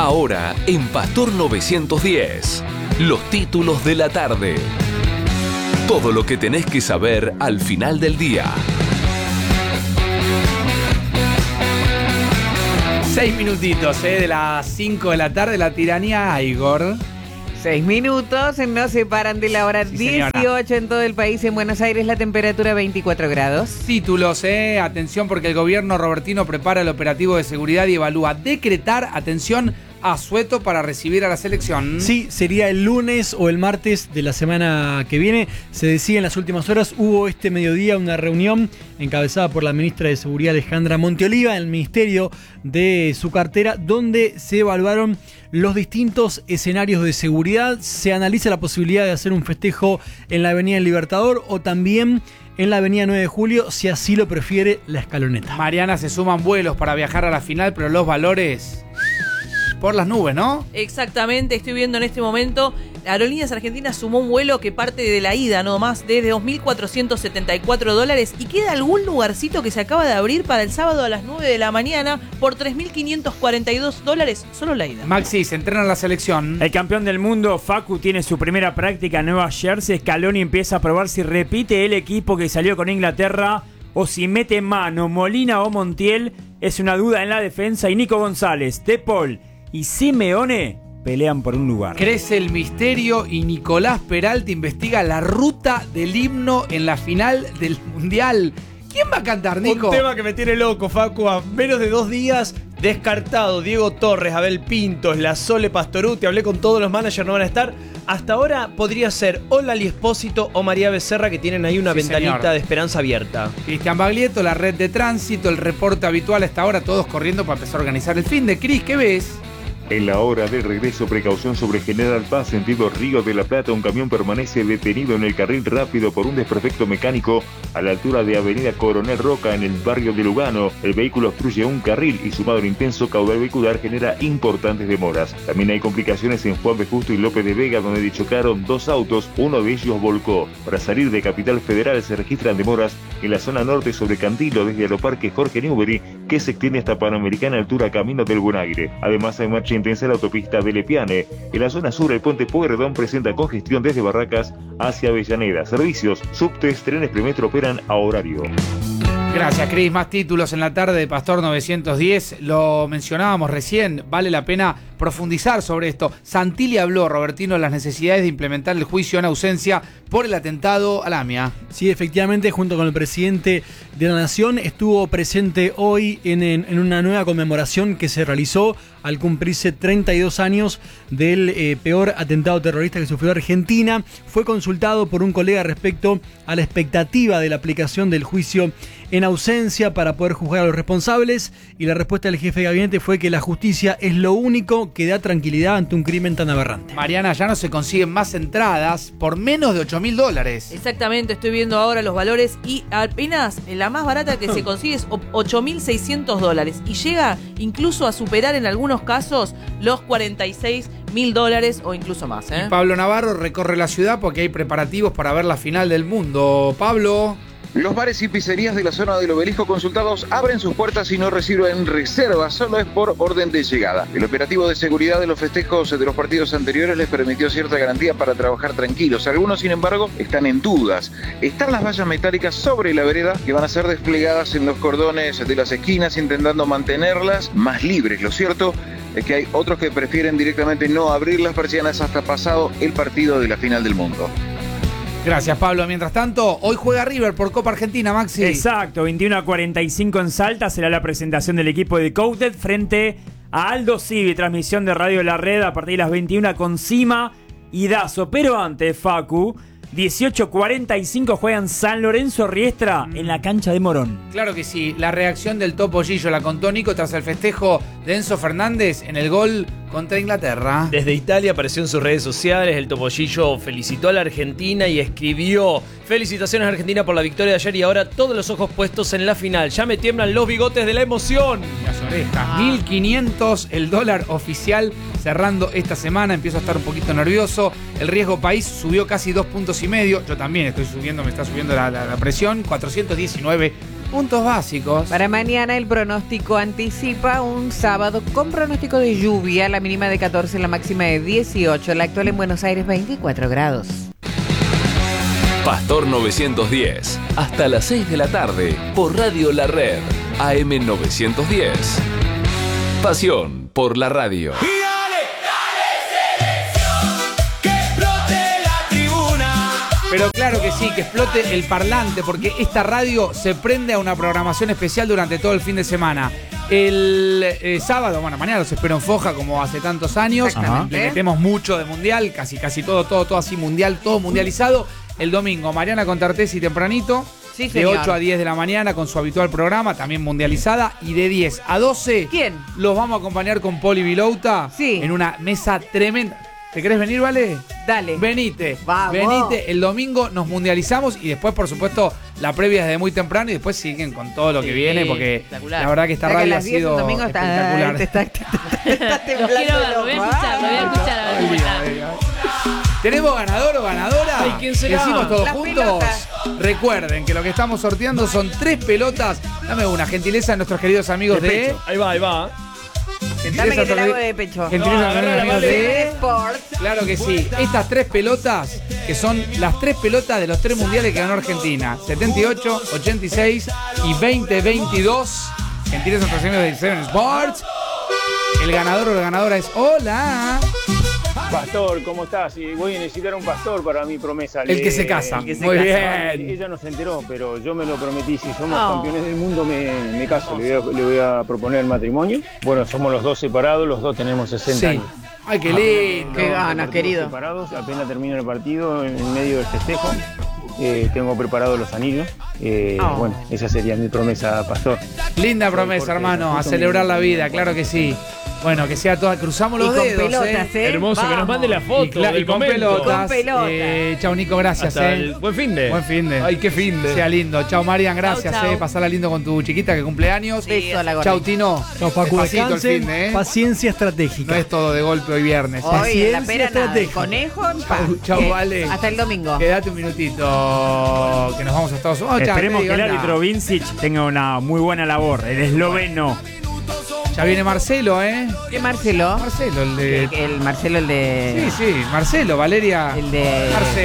Ahora en Pastor 910, los títulos de la tarde. Todo lo que tenés que saber al final del día. 6 minutitos de las 5 de la tarde, la tiranía Igor. 6 minutos, nos separan de la hora Sí, 18 en todo el país. En Buenos Aires la temperatura 24 grados. Títulos, atención porque el gobierno robertino prepara el operativo de seguridad y evalúa decretar, atención, asueto para recibir a la selección. Sí, sería el lunes o el martes de la semana que viene. Se decía en las últimas horas, hubo este mediodía una reunión encabezada por la ministra de Seguridad Alejandra Monteoliva en el ministerio de su cartera, donde se evaluaron los distintos escenarios de seguridad. Se analiza la posibilidad de hacer un festejo en la Avenida del Libertador o también en la Avenida 9 de Julio, si así lo prefiere la Escaloneta. Mariana, se suman vuelos para viajar a la final, pero los valores por las nubes, ¿no? Exactamente, estoy viendo en este momento, Aerolíneas Argentinas sumó un vuelo que parte de la ida nomás, de $2.474, y queda algún lugarcito que se acaba de abrir para el sábado a las 9 de la mañana por $3.542, solo la ida. Maxi, se entrena en la selección. El campeón del mundo, Facu, tiene su primera práctica en Nueva Jersey. Scaloni empieza a probar si repite el equipo que salió con Inglaterra o si mete mano Molina o Montiel. Es una duda en la defensa y Nico González, De Paul y Simeone pelean por un lugar. Crece el misterio y Nicolás Peralta investiga la ruta del himno en la final del Mundial. ¿Quién va a cantar, Nico? Un tema que me tiene loco, Facu. A menos de 2 días, descartado. Diego Torres, Abel Pintos, La Sole Pastoruti. Hablé con todos los managers, no van a estar. Hasta ahora podría ser o Lali Espósito o María Becerra, que tienen ahí una ventanita señor. de esperanza abierta. Cristian Baglietto, la red de tránsito, el reporte habitual hasta ahora, todos corriendo para empezar a organizar el fin de Cris. ¿Qué ves? En la hora del regreso, precaución sobre General Paz, sentido Río de la Plata. Un camión permanece detenido en el carril rápido por un desperfecto mecánico a la altura de Avenida Coronel Roca, en el barrio de Lugano. El vehículo obstruye un carril y, sumado al intenso caudal vehicular, genera importantes demoras. También hay complicaciones en Juan B. Justo y López de Vega, donde chocaron 2 autos, uno de ellos volcó. Para salir de Capital Federal se registran demoras en la zona norte sobre Cantilo, desde Aeroparque Jorge Newbery, que se extiende hasta Panamericana, altura Camino del Buen Aire. Además, hay marcha intensa en la autopista de Lepiane. En la zona sur, el puente Pueyrredón presenta congestión desde Barracas hacia Avellaneda. Servicios, subtes, trenes premetro operan a horario. Gracias, Cris. Más títulos en la tarde de Pastor 910. Lo mencionábamos recién, vale la pena profundizar sobre esto. Santilli habló, Robertino, de las necesidades de implementar el juicio en ausencia por el atentado a la AMIA. Sí, efectivamente, junto con el presidente de la Nación, estuvo presente hoy en una nueva conmemoración que se realizó al cumplirse 32 años del peor atentado terrorista que sufrió Argentina. Fue consultado por un colega respecto a la expectativa de la aplicación del juicio en ausencia para poder juzgar a los responsables, y la respuesta del jefe de gabinete fue que la justicia es lo único que da tranquilidad ante un crimen tan aberrante. Mariana, ya no se consiguen más entradas por menos de $8.000. Exactamente, estoy viendo ahora los valores y apenas la más barata que se consigue es $8.600 y llega incluso a superar en algunos casos los $46.000 o incluso más. Y Pablo Navarro recorre la ciudad porque hay preparativos para ver la final del mundo. Pablo. Los bares y pizzerías de la zona del Obelisco consultados abren sus puertas y no reciben reservas, solo es por orden de llegada. El operativo de seguridad de los festejos de los partidos anteriores les permitió cierta garantía para trabajar tranquilos. Algunos, sin embargo, están en dudas. Están las vallas metálicas sobre la vereda que van a ser desplegadas en los cordones de las esquinas, intentando mantenerlas más libres. Lo cierto es que hay otros que prefieren directamente no abrir las persianas hasta pasado el partido de la final del mundo. Gracias, Pablo. Mientras tanto, hoy juega River por Copa Argentina, Maxi. Exacto, 21:45 en Salta será la presentación del equipo de Coudet frente a Aldo Civi. Transmisión de Radio La Red a partir de las 21 con Cima y Dazo. Pero antes, Facu, 18:45 juegan San Lorenzo Riestra en la cancha de Morón. Claro que sí. La reacción del Topo Gillo la contó Nico tras el festejo de Enzo Fernández en el gol contra Inglaterra. Desde Italia apareció en sus redes sociales. El Topollillo felicitó a la Argentina y escribió: felicitaciones Argentina por la victoria de ayer y ahora todos los ojos puestos en la final. Ya me tiemblan los bigotes de la emoción. Las orejas. 1.500 el dólar oficial cerrando esta semana. Empiezo a estar un poquito nervioso. El riesgo país subió casi 2,5 puntos. Yo también estoy subiendo, me está subiendo la presión. 419 Puntos básicos. Para mañana el pronóstico anticipa un sábado con pronóstico de lluvia, la mínima de 14, la máxima de 18, la actual en Buenos Aires 24 grados. Pastor 910, hasta las 6 de la tarde, por Radio La Red, AM 910. Pasión por la radio. Pero claro que sí, que explote el parlante, porque esta radio se prende a una programación especial durante todo el fin de semana. El sábado, bueno, mañana los espero en Foja como hace tantos años. Exactamente. Le metemos mucho de mundial, casi todo así mundial, todo mundializado. El domingo, Mariana Contartesi tempranito. Sí, de señor. 8 a 10 de la mañana con su habitual programa, también mundializada. Y de 10 a 12, ¿Quién? los vamos a acompañar con Poli Vilouta. Sí. En una mesa tremenda. ¿Te querés venir, Vale? Dale. Venite. Vamos. Venite. El domingo nos mundializamos y después, por supuesto, la previa desde muy temprano y después siguen con todo lo que Sí, viene porque espectacular. la verdad que esta O sea, que a radio ha las 10 el sido domingo espectacular. está temblando. Los quiero ver, lo voy a loco, escuchar, lo voy a escuchar a ver cómo está. ¿Tenemos ganador o ganadora? Ay, ¿quién será? Decimos todos Las juntos. pelotas. Recuerden que lo que estamos sorteando son 3 pelotas. Dame una gentileza de nuestros queridos amigos de... Pecho. Ahí va. Dame que te la hago de pecho. Gentileza de nuestros amigos de... Sports. Claro que sí. Estas 3 pelotas, que son las 3 pelotas de los 3 mundiales que ganó Argentina. 78, 86 y 2022. Gentileza de nuestros amigos de Seven Sports. El ganador o la ganadora es... ¡Hola! Pastor, ¿cómo estás? Y voy a necesitar un pastor para mi promesa. El que se casa. El que se Muy casa. bien. Ella no se enteró, pero yo me lo prometí. Si somos Oh. campeones del mundo, me caso. Le voy a proponer matrimonio. Bueno, somos los dos separados, los dos tenemos 60 Sí. años. Ay, qué lindo. Qué ganas, Partimos querido. Separados, apenas termino el partido, en medio del festejo. Tengo preparados los anillos. Bueno, esa sería mi promesa, pastor. Linda promesa, hermano. A celebrar la vida, claro que sí. Bueno, que sea toda. Cruzamos los Y con dedos. pelotas, ¿eh? Hermoso, que nos Vamos. mande la foto. Y con pelotas. Con pelotas. Chau, Nico, gracias. Hasta el buen fin de. Buen fin de. Ay, qué fin de. Sea lindo. Chau, Marian, gracias. Chau, chau. Pasala lindo con tu chiquita que cumple años. Beso a la gorda. Chau, Tino. Chao, Facu, Despacito el descansen. fin de, ¿eh? Paciencia No estratégica. es todo de golpe hoy viernes. Hoy en la Paciencia pera nada. El estratégica. conejo, Chau, Vale. Hasta el domingo. Quédate un minutito. Que nos vamos a Estados Unidos. Esperemos que el árbitro Vincic tenga una muy buena labor. El esloveno. Ya viene Marcelo, ¿eh? ¿Qué Marcelo? Marcelo, el de. El Marcelo, el de. Sí, Marcelo, Valeria. El de. Marcelo.